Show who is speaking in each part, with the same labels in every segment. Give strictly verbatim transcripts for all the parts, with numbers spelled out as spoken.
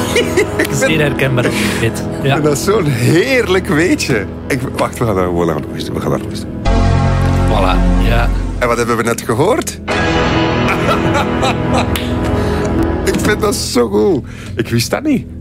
Speaker 1: Zeer herkenbaar op dit. Ja.
Speaker 2: En dat is zo'n heerlijk weetje. Ik, wacht, we gaan daar gewoon nog eens doen. We gaan daar nog eens doen.
Speaker 1: Voilà, ja.
Speaker 2: En wat hebben we net gehoord? Ik vind dat zo goed. Ik wist dat niet.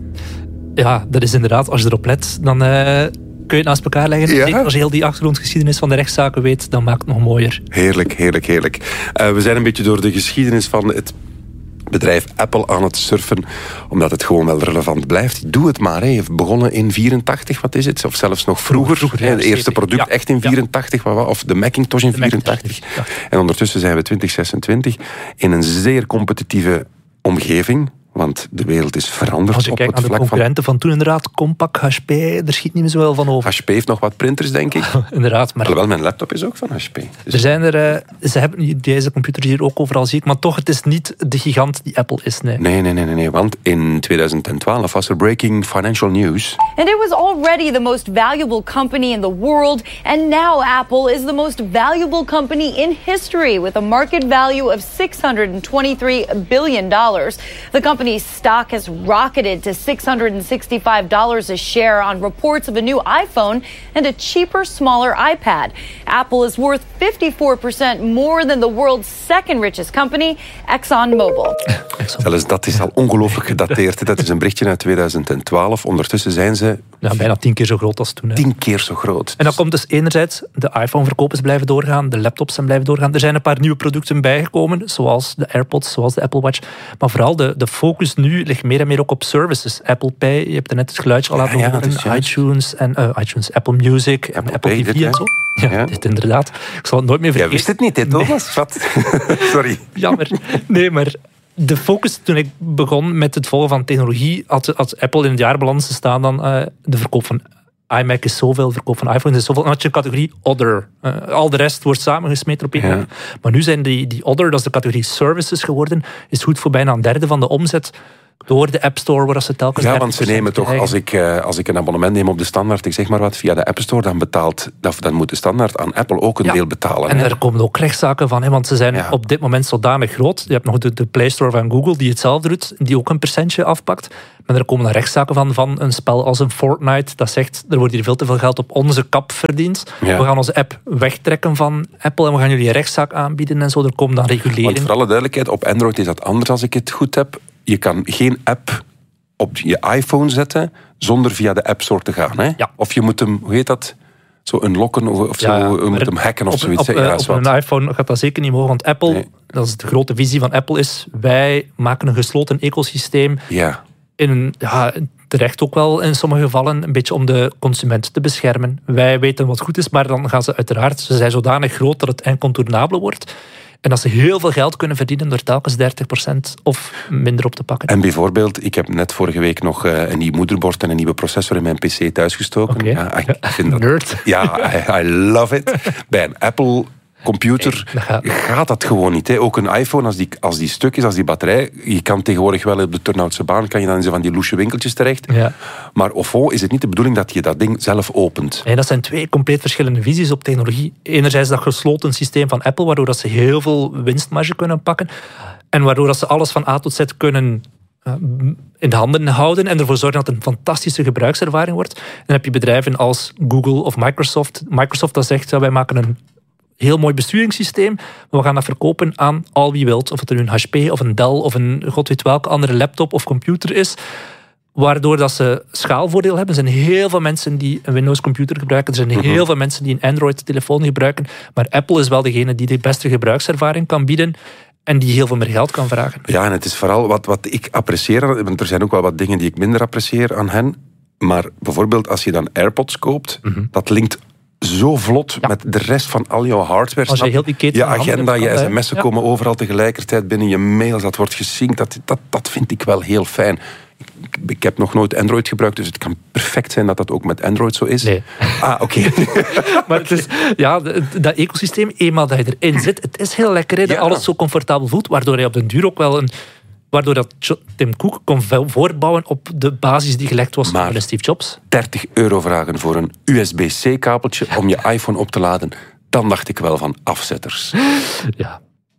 Speaker 1: Ja, dat is inderdaad, als je erop let, dan uh, kun je het naast elkaar leggen.
Speaker 2: Ja.
Speaker 1: Zeker als je heel die achtergrondgeschiedenis van de rechtszaken weet, dan maakt het nog mooier.
Speaker 2: Heerlijk, heerlijk, heerlijk. Uh, we zijn een beetje door de geschiedenis van het bedrijf Apple aan het surfen, omdat het gewoon wel relevant blijft. Doe het maar. Hij heeft begonnen in vierentachtig, wat is het? Of zelfs nog vroeger. vroeger ja, het eerste product ja. echt in vierentachtig, ja. of de Macintosh in de vierentachtig. Macintosh, ja. En ondertussen zijn we twintig zesentwintig in een zeer competitieve omgeving. Want de wereld is veranderd.
Speaker 1: Als je
Speaker 2: op
Speaker 1: kijkt
Speaker 2: het
Speaker 1: naar de
Speaker 2: vlak
Speaker 1: concurrenten van... van toen inderdaad, Compaq, H P, er schiet niet meer zoveel van over.
Speaker 2: H P heeft nog wat printers, denk ik.
Speaker 1: Inderdaad. Maar
Speaker 2: Alhoewel, mijn laptop is ook van H P. Dus
Speaker 1: er zijn er, uh, ze hebben deze computers hier ook overal, zie ik. Maar toch, het is niet de gigant die Apple is. Nee,
Speaker 2: nee, nee, nee. nee, nee want in twintig twaalf was er breaking financial news.
Speaker 3: And it was already the most valuable company in the world. And now Apple is the most valuable company in history with a market value of six hundred twenty-three billion dollars. The company's stock has rocketed to six hundred sixty-five dollars a share on reports of a new iPhone and a cheaper, smaller iPad. Apple is worth fifty-four percent more than the world's second richest company, ExxonMobil.
Speaker 2: Zelfs dat is al ongelooflijk gedateerd. Dat is een berichtje uit twintig twaalf. Ondertussen zijn ze...
Speaker 1: Ja, bijna tien keer zo groot als toen. Hè.
Speaker 2: Tien keer zo groot.
Speaker 1: En dan komt dus enerzijds, de iPhone-verkopers blijven doorgaan, de laptops zijn blijven doorgaan. Er zijn een paar nieuwe producten bijgekomen, zoals de AirPods, zoals de Apple Watch. Maar vooral de, de focus nu ligt meer en meer ook op services. Apple Pay, je hebt er net het geluidje al laten
Speaker 2: ja,
Speaker 1: horen.
Speaker 2: Ja,
Speaker 1: iTunes, en, uh, iTunes, Apple Music, en Apple, Apple T V dit, en zo. Ja, ja, dit inderdaad. Ik zal het nooit meer vergeten.
Speaker 2: Jij wist het niet, hè, Thomas? Nee. Wat? Sorry.
Speaker 1: Jammer. Nee, maar... De focus toen ik begon met het volgen van technologie, had, had Apple in het jaarbalans staan dan uh, de verkoop van iMac is zoveel, de verkoop van iPhone is zoveel. Dan had je een categorie Other. Uh, al de rest wordt samengesmeten op één ja. Maar nu zijn die, die Other, dat is de categorie Services geworden, is goed voor bijna een derde van de omzet door de App Store, waar ze telkens...
Speaker 2: Ja, want ze nemen toch, als ik, uh, als ik een abonnement neem op de standaard, ik zeg maar wat, via de App Store, dan betaalt, dan moet de standaard aan Apple ook een ja. deel betalen.
Speaker 1: En
Speaker 2: hè?
Speaker 1: er komen ook rechtszaken van, hè, want ze zijn ja. op dit moment zodanig groot. Je hebt nog de, de Play Store van Google, die hetzelfde doet, die ook een percentje afpakt. Maar er komen dan rechtszaken van, van een spel als een Fortnite, dat zegt, er wordt hier veel te veel geld op onze kap verdiend. Ja. We gaan onze app wegtrekken van Apple en we gaan jullie een rechtszaak aanbieden en zo. Er komen dan reguleringen.
Speaker 2: Want voor alle duidelijkheid, op Android is dat anders als ik het goed heb. Je kan geen app op je iPhone zetten zonder via de App Store te gaan. Hè?
Speaker 1: Ja.
Speaker 2: Of je moet hem, hoe heet dat, zo unlocken of zo, ja, je moet hem hacken of
Speaker 1: op,
Speaker 2: zoiets.
Speaker 1: Op,
Speaker 2: ja,
Speaker 1: op een iPhone gaat dat zeker niet mogen, want Apple, nee. dat is de grote visie van Apple, is wij maken een gesloten ecosysteem.
Speaker 2: Ja.
Speaker 1: In een, ja, terecht ook wel in sommige gevallen, een beetje om de consument te beschermen. Wij weten wat goed is, maar dan gaan ze uiteraard, ze zijn zodanig groot dat het incontournabel wordt. En dat ze heel veel geld kunnen verdienen door telkens dertig procent of minder op te pakken.
Speaker 2: En bijvoorbeeld, ik heb net vorige week nog een nieuw moederbord en een nieuwe processor in mijn pc thuisgestoken.
Speaker 1: Okay.
Speaker 2: Ja, ik vind dat,
Speaker 1: Nerd.
Speaker 2: Ja, I, I love it. Bij een Apple computer nee, dat gaat. gaat dat gewoon niet. Hè. Ook een iPhone, als die, als die stuk is, als die batterij... Je kan tegenwoordig wel op de Turnhoutse baan, kan je dan in zo van die loesje winkeltjes terecht.
Speaker 1: Ja.
Speaker 2: Maar of oh, is het niet de bedoeling dat je dat ding zelf opent?
Speaker 1: Nee, dat zijn twee compleet verschillende visies op technologie. Enerzijds dat gesloten systeem van Apple, waardoor dat ze heel veel winstmarge kunnen pakken. En waardoor dat ze alles van A tot Z kunnen in de handen houden en ervoor zorgen dat het een fantastische gebruikservaring wordt. Dan heb je bedrijven als Google of Microsoft. Microsoft dat zegt, ja, wij maken een heel mooi besturingssysteem, maar we gaan dat verkopen aan al wie wilt. Of het er nu een H P of een Dell of een god weet welke andere laptop of computer is. Waardoor dat ze schaalvoordeel hebben. Er zijn heel veel mensen die een Windows computer gebruiken. Er zijn heel mm-hmm. veel mensen die een Android telefoon gebruiken. Maar Apple is wel degene die de beste gebruikservaring kan bieden en die heel veel meer geld kan vragen.
Speaker 2: Ja, en het is vooral wat, wat ik apprecieer, want er zijn ook wel wat dingen die ik minder apprecieer aan hen. Maar bijvoorbeeld als je dan AirPods koopt, mm-hmm. dat linkt zo vlot ja. met de rest van al jouw hardware.
Speaker 1: Als je heel die keten
Speaker 2: je agenda, je sms'en
Speaker 1: ja.
Speaker 2: komen overal tegelijkertijd binnen, je mails, dat wordt gesynct. Dat, dat, dat vind ik wel heel fijn. Ik, ik heb nog nooit Android gebruikt, dus het kan perfect zijn dat dat ook met Android zo is.
Speaker 1: Nee.
Speaker 2: Ah, oké. Okay.
Speaker 1: Maar het is, ja, dat ecosysteem, eenmaal dat je erin zit, het is heel lekker, hè, dat ja. alles zo comfortabel voelt, waardoor je op den duur ook wel een... Waardoor dat Tim Cook kon voortbouwen op de basis die gelegd was door Steve Jobs.
Speaker 2: dertig euro vragen voor een U S B C-kabeltje om je iPhone op te laden, dan dacht ik wel van afzetters.
Speaker 1: Ja.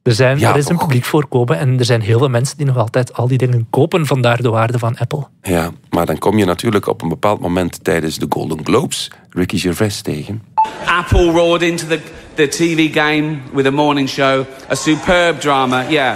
Speaker 1: Er, zijn,
Speaker 2: Ja,
Speaker 1: er is een
Speaker 2: toch.
Speaker 1: publiek voorkomen en er zijn heel veel mensen die nog altijd al die dingen kopen, vandaar de waarde van Apple.
Speaker 2: Ja, maar dan kom je natuurlijk op een bepaald moment tijdens de Golden Globes Ricky Gervais tegen.
Speaker 4: Apple roared into the, the T V game with a morning show. A superb drama, yeah.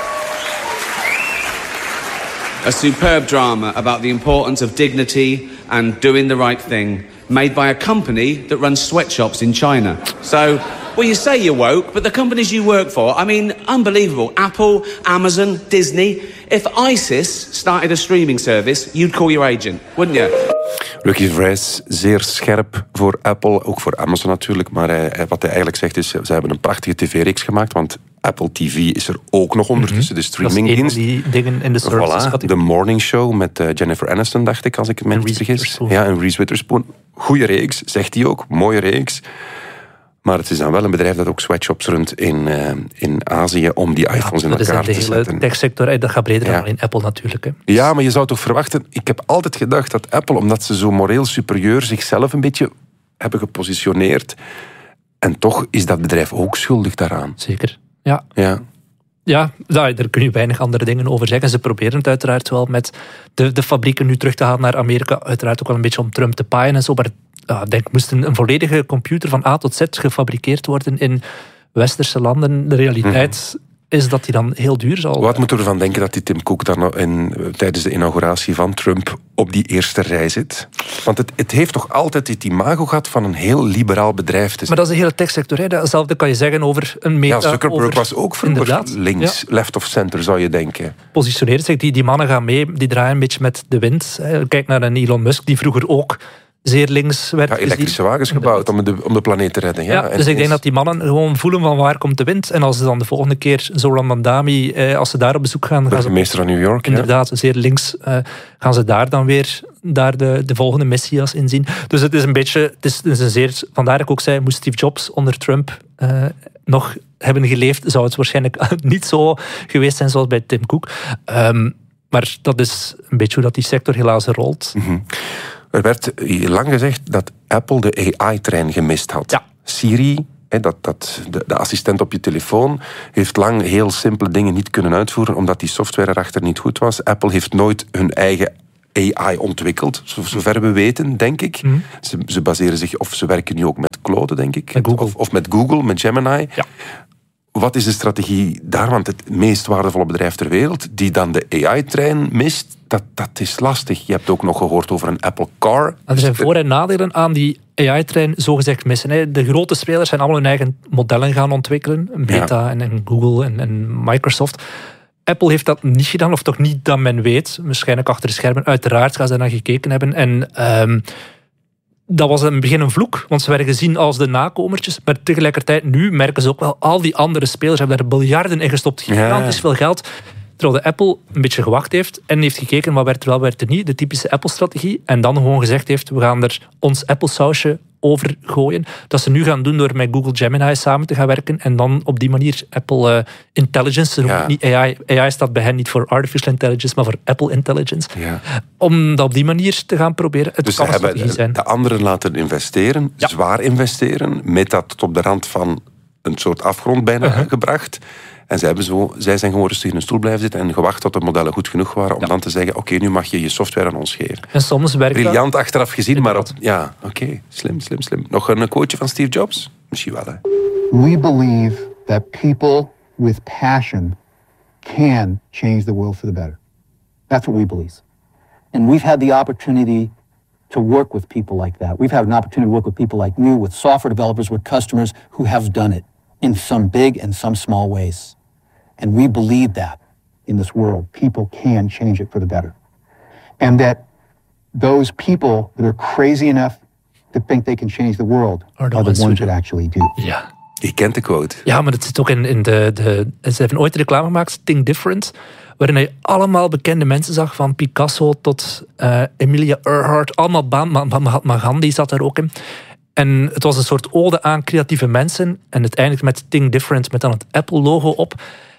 Speaker 4: A superb drama about the importance of dignity and doing the right thing, made by a company that runs sweatshops in China. So, well, you say you're woke, but the companies you work for, I mean, unbelievable. Apple, Amazon, Disney. If ISIS started a streaming service, you'd call your agent, wouldn't you?
Speaker 2: Ricky Gervais, zeer scherp voor Apple, ook voor Amazon natuurlijk. Maar hij, wat hij eigenlijk zegt is, ze hebben een prachtige tv-reeks gemaakt, want Apple T V is er ook nog ondertussen, de streamingdienst.
Speaker 1: Dat is een van die dingen in de services.
Speaker 2: Voilà, de Morning Show met uh, Jennifer Aniston, dacht ik, als ik het me niet vergis. Ja, en Reese Witherspoon. Goeie reeks, zegt hij ook. Mooie reeks. Maar het is dan wel een bedrijf dat ook sweatshops runt in, uh, in Azië om die iPhones ja, in elkaar te zetten.
Speaker 1: Dat is de hele techsector, dat gaat breder
Speaker 2: ja.
Speaker 1: dan alleen Apple natuurlijk. Hè.
Speaker 2: Ja, maar je zou toch verwachten... Ik heb altijd gedacht dat Apple, omdat ze zo moreel superieur zichzelf een beetje hebben gepositioneerd, en toch is dat bedrijf ook schuldig daaraan.
Speaker 1: Zeker, ja.
Speaker 2: Ja.
Speaker 1: Ja, daar kun je weinig andere dingen over zeggen. Ze proberen het uiteraard wel met de, de fabrieken nu terug te halen naar Amerika. Uiteraard ook wel een beetje om Trump te paaien en zo. Maar ja, ik denk, moest een, een volledige computer van A tot Z gefabriceerd worden in westerse landen. De realiteit hmm. is dat die dan heel duur zal...
Speaker 2: Wat moeten we ervan denken dat die Tim Cook dan in, tijdens de inauguratie van Trump op die eerste rij zit? Want het, het heeft toch altijd dit imago gehad van een heel liberaal bedrijf.
Speaker 1: Maar dat is de hele techsector. Hè. Hetzelfde kan je zeggen over een meta.
Speaker 2: Ja, Zuckerberg
Speaker 1: over,
Speaker 2: was ook vroeger links, ja. left of center, zou je denken.
Speaker 1: Positioneert zich, die, die mannen gaan mee, die draaien een beetje met de wind. Kijk naar een Elon Musk, die vroeger ook zeer links werd
Speaker 2: ja, elektrische wagens gebouwd om de, om de planeet te redden. Ja,
Speaker 1: ja, dus ik denk dat die mannen gewoon voelen van waar komt de wind. En als ze dan de volgende keer Zoran Mandami, eh, als ze daar op bezoek gaan...
Speaker 2: Burgemeester van New York.
Speaker 1: Inderdaad,
Speaker 2: ja.
Speaker 1: zeer links. Uh, gaan ze daar dan weer daar de, de volgende messias in zien. Dus het is een beetje... Het is, het is een zeer, vandaar dat ik ook zei, moest Steve Jobs onder Trump uh, nog hebben geleefd, zou het waarschijnlijk niet zo geweest zijn zoals bij Tim Cook. Um, maar dat is een beetje hoe dat die sector helaas rolt.
Speaker 2: Mm-hmm. Er werd lang gezegd dat Apple de A I-trein gemist had.
Speaker 1: Ja.
Speaker 2: Siri, dat, dat, de, de assistent op je telefoon, heeft lang heel simpele dingen niet kunnen uitvoeren, omdat die software erachter niet goed was. Apple heeft nooit hun eigen A I ontwikkeld, zover we weten, denk ik. Mm. Ze, ze baseren zich, of ze werken nu ook met Claude, denk ik.
Speaker 1: Met Google.
Speaker 2: Of, of met Google, met Gemini.
Speaker 1: Ja.
Speaker 2: Wat is de strategie daar? Want het meest waardevolle bedrijf ter wereld, die dan de A I-trein mist, dat, dat is lastig. Je hebt ook nog gehoord over een Apple Car.
Speaker 1: Er zijn voor- en nadelen aan die A I-trein zogezegd missen. De grote spelers zijn allemaal hun eigen modellen gaan ontwikkelen. Meta ja. en, en Google en, en Microsoft. Apple heeft dat niet gedaan, of toch niet dat men weet. Waarschijnlijk achter de schermen. Uiteraard gaan ze naar gekeken hebben. En... Um, dat was in het begin een vloek, want ze werden gezien als de nakomertjes. Maar tegelijkertijd, nu merken ze ook wel, al die andere spelers hebben daar biljarden in gestopt. Gigantisch ja. veel geld. Terwijl de Apple een beetje gewacht heeft en heeft gekeken wat werd er wel, wat werd er niet. De typische Apple-strategie. En dan gewoon gezegd heeft, we gaan er ons Apple-sausje over gooien. Dat ze nu gaan doen door met Google Gemini samen te gaan werken. En dan op die manier Apple uh, Intelligence, ze noemen ja. niet A I. A I staat bij hen niet voor Artificial Intelligence, maar voor Apple Intelligence.
Speaker 2: Ja.
Speaker 1: Om dat op die manier te gaan proberen. Het
Speaker 2: dus
Speaker 1: kan
Speaker 2: ze hebben de,
Speaker 1: zijn.
Speaker 2: de anderen laten investeren, ja. zwaar investeren. Meta tot op de rand van een soort afgrond bijna uh-huh. gebracht. En zij, hebben zo, zij zijn gewoon rustig in hun stoel blijven zitten en gewacht tot de modellen goed genoeg waren om ja. dan te zeggen, oké, okay, nu mag je je software aan ons geven.
Speaker 1: En soms werkt
Speaker 2: Briljant
Speaker 1: dat.
Speaker 2: achteraf gezien, maar op, ja, oké, okay, slim, slim, slim. Nog een quoteje van Steve Jobs? Misschien wel, hè.
Speaker 5: We believe that people with passion can change the world for the better. That's what we believe. And we've had the opportunity to work with people like that. We've had an opportunity to work with people like you, with software developers, with customers who have done it in some big and some small ways. And we believe that in this world, people can change it for the better. And that those people that are crazy enough to think they can change the world are the, are the ones that actually do.
Speaker 1: Ja.
Speaker 2: Je kent de quote.
Speaker 1: Ja, maar het zit ook in, in de, de... Ze hebben ooit reclame gemaakt, Think Different, waarin je allemaal bekende mensen zag, van Picasso tot uh, Emilia Earhart, allemaal baan, Mahatma Gandhi zat er ook in. En het was een soort ode aan creatieve mensen. En uiteindelijk met Think Different, met dan het Apple-logo op.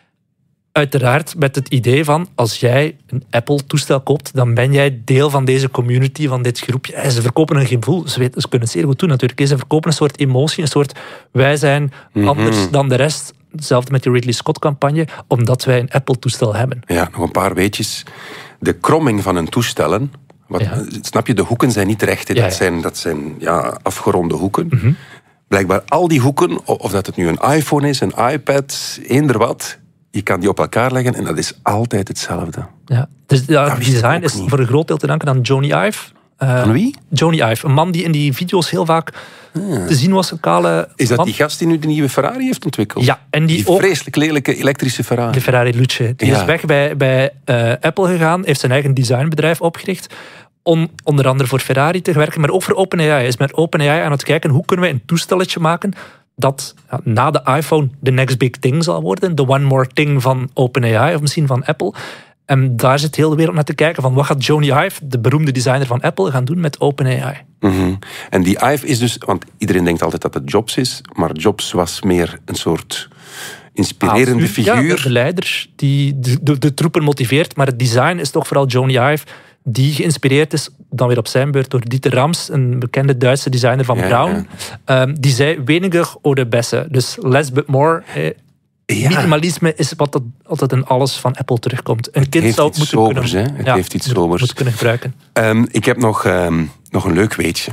Speaker 1: Uiteraard met het idee van, als jij een Apple-toestel koopt, dan ben jij deel van deze community, van dit groepje. En ze verkopen een gevoel, ze, weten, ze kunnen het zeer goed doen natuurlijk. Ze verkopen een soort emotie, een soort wij zijn mm-hmm. anders dan de rest. hetzelfde met die Ridley Scott-campagne, omdat wij een Apple-toestel hebben.
Speaker 2: Ja, nog een paar weetjes. De kromming van een toestellen, wat,
Speaker 1: Ja.
Speaker 2: snap je, de hoeken zijn niet recht, hè.
Speaker 1: Ja,
Speaker 2: dat
Speaker 1: ja.
Speaker 2: zijn, dat zijn ja, afgeronde hoeken.
Speaker 1: Mm-hmm.
Speaker 2: Blijkbaar al die hoeken, of dat het nu een iPhone is, een iPad, eender wat, je kan die op elkaar leggen en dat is altijd hetzelfde.
Speaker 1: Ja. Dus ja,
Speaker 2: Dat
Speaker 1: het
Speaker 2: wist ik
Speaker 1: design
Speaker 2: ook
Speaker 1: is
Speaker 2: niet.
Speaker 1: voor een groot deel te danken aan Jony Ive. Uh,
Speaker 2: Van wie?
Speaker 1: Jony Ive, een man die in die video's heel vaak te zien was. Een kale
Speaker 2: Is dat
Speaker 1: man.
Speaker 2: die gast die nu de nieuwe Ferrari heeft ontwikkeld?
Speaker 1: Ja, en die,
Speaker 2: Die
Speaker 1: ook
Speaker 2: vreselijk lelijke elektrische Ferrari.
Speaker 1: de Ferrari Luce. Die
Speaker 2: Ja.
Speaker 1: is weg bij, bij uh, Apple gegaan, heeft zijn eigen designbedrijf opgericht. Om onder andere voor Ferrari te werken, maar ook voor OpenAI. Hij is met OpenAI aan het kijken hoe kunnen wij een toestelletje maken dat ja, na de iPhone de next big thing zal worden. De one more thing van OpenAI of misschien van Apple. En daar zit heel de wereld naar te kijken van wat gaat Jony Ive, de beroemde designer van Apple, gaan doen met OpenAI.
Speaker 2: Mm-hmm. En die Ive is dus, want iedereen denkt altijd dat het Jobs is, maar Jobs was meer een soort inspirerende
Speaker 1: Ah,
Speaker 2: figuur.
Speaker 1: Ja, de leider die de, de, de troepen motiveert, maar het design is toch vooral Jony Ive, die geïnspireerd is, dan weer op zijn beurt, door Dieter Rams, een bekende Duitse designer van
Speaker 2: Ja,
Speaker 1: Braun.
Speaker 2: ja.
Speaker 1: Um, die zei, weniger oder besser. Dus less but more. Eh,
Speaker 2: Ja.
Speaker 1: Minimalisme is wat dat altijd in alles van Apple terugkomt. Een kind
Speaker 2: heeft
Speaker 1: zou
Speaker 2: iets
Speaker 1: het moeten
Speaker 2: sobers,
Speaker 1: kunnen,
Speaker 2: hè? Het
Speaker 1: ja,
Speaker 2: heeft iets
Speaker 1: moet-
Speaker 2: sobers.
Speaker 1: moet kunnen gebruiken.
Speaker 2: Um, ik heb nog, um, nog een leuk weetje.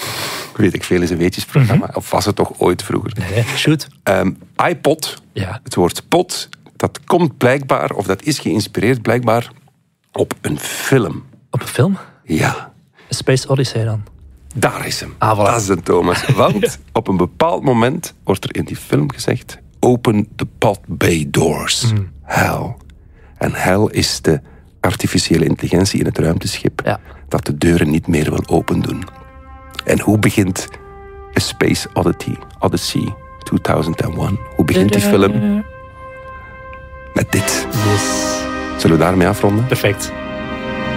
Speaker 2: Weet ik veel, is een weetjesprogramma.
Speaker 1: Mhm.
Speaker 2: Of was het toch ooit vroeger?
Speaker 1: Nee, nee, shoot.
Speaker 2: Um, iPod,
Speaker 1: Ja.
Speaker 2: het woord pot, dat komt blijkbaar, of dat is geïnspireerd blijkbaar op een film.
Speaker 1: Op een film?
Speaker 2: Ja,
Speaker 1: Space Odyssey dan.
Speaker 2: daar is hem.
Speaker 1: Ah, voilà.
Speaker 2: Dat is een Thomas. Want op een bepaald moment wordt er in die film gezegd: open the pod bay doors.
Speaker 1: Mm.
Speaker 2: Hell. En hell is de artificiële intelligentie in het ruimteschip
Speaker 1: Ja.
Speaker 2: dat de deuren niet meer wil opendoen. En hoe begint A Space Oddity, Odyssey tweeduizend één? Hoe begint die film? Met dit.
Speaker 1: Yes.
Speaker 2: Zullen we daarmee afronden?
Speaker 1: Perfect.